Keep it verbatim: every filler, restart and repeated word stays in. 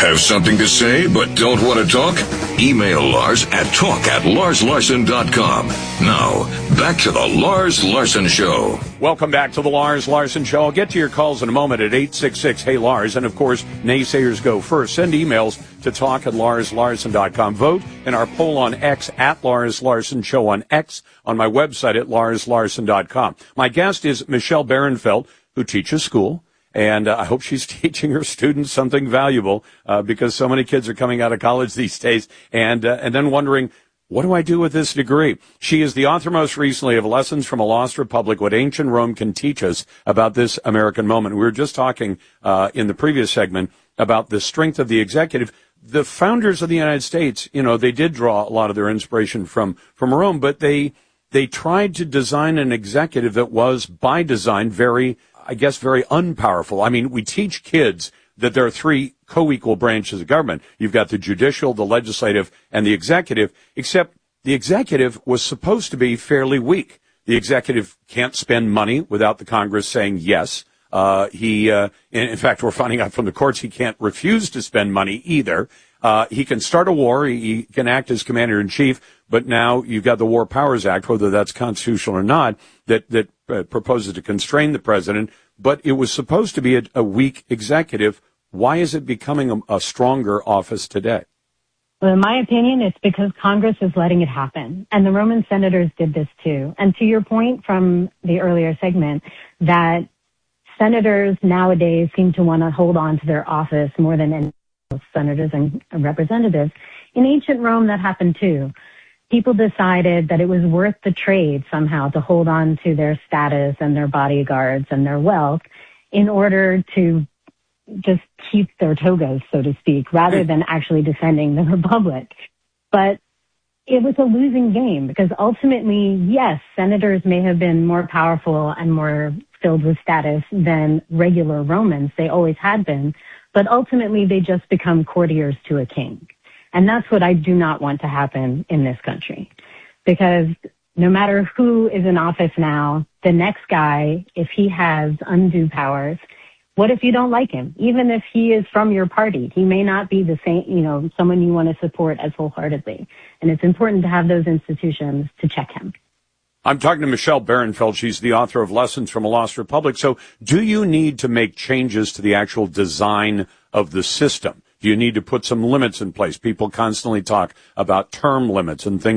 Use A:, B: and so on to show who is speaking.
A: Have something to say but don't want to talk? Email Lars at talk at lars larson dot com. Now, back to the Lars Larson Show.
B: Welcome back to the Lars Larson Show. I'll get to your calls in a moment at eight six six, hey Lars. And, of course, naysayers go first. Send emails to talk at lars larson dot com. Vote in our poll on X at Lars Larson Show on X, on my website at lars larson dot com. My guest is Michelle Barenfeld, who teaches school. And uh, I hope she's teaching her students something valuable uh, because so many kids are coming out of college these days and uh, and then wondering, what do I do with this degree? She is the author most recently of Lessons from a Lost Republic, What Ancient Rome Can Teach Us About This American Moment. We were just talking uh, in the previous segment about the strength of the executive. The founders of the United States, you know, they did draw a lot of their inspiration from, from Rome, but they they tried to design an executive that was, by design, very I guess, very unpowerful. I mean, we teach kids that there are three co-equal branches of government. You've got the judicial, the legislative, and the executive, except the executive was supposed to be fairly weak. The executive can't spend money without the Congress saying yes. Uh, he, uh, in, in fact, we're finding out from the courts he can't refuse to spend money either. Uh, he can start a war. He, he can act as commander-in-chief, but now you've got the War Powers Act, whether that's constitutional or not, that, that uh, proposes to constrain the president, but it was supposed to be a, a weak executive. Why is it becoming a, a stronger office today?
C: Well, in my opinion, it's because Congress is letting it happen. And the Roman senators did this too. And to your point from the earlier segment, that senators nowadays seem to want to hold on to their office more than any senators and representatives. In ancient Rome, that happened too. People decided that it was worth the trade somehow to hold on to their status and their bodyguards and their wealth in order to just keep their togas, so to speak, rather than actually defending the republic. But it was a losing game because ultimately, yes, senators may have been more powerful and more filled with status than regular Romans. They always had been. But ultimately, they just become courtiers to a king. And that's what I do not want to happen in this country. Because no matter who is in office now, the next guy, if he has undue powers, what if you don't like him? Even if he is from your party, he may not be the same, you know, someone you want to support as wholeheartedly. And it's important to have those institutions to check him.
B: I'm talking to Michelle Barenfeld. She's the author of Lessons from a Lost Republic. So do you need to make changes to the actual design of the system? Do you need to put some limits in place? People constantly talk about term limits and things